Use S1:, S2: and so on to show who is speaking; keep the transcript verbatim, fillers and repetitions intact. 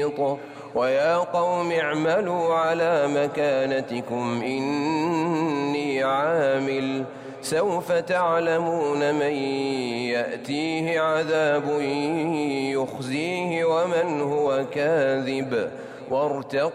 S1: ويا قوم اعملوا على مكانتكم إني عامل سوف تعلمون من يأتيه عذاب يخزيه ومن هو كاذب وارتقوا